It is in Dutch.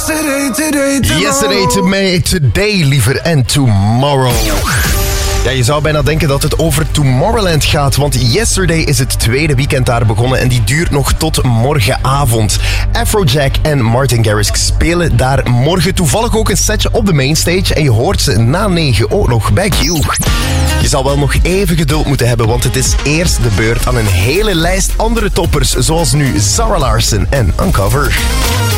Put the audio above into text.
Yesterday, today liever en tomorrow. Ja, je zou bijna denken dat het over Tomorrowland gaat, want Yesterday is het tweede weekend daar begonnen en die duurt nog tot morgenavond. Afrojack en Martin Garrix spelen daar morgen toevallig ook een setje op de mainstage en je hoort ze na 9 ook nog bij Q. Je zal wel nog even geduld moeten hebben, want het is eerst de beurt aan een hele lijst andere toppers, zoals nu Zara Larsson en Uncover.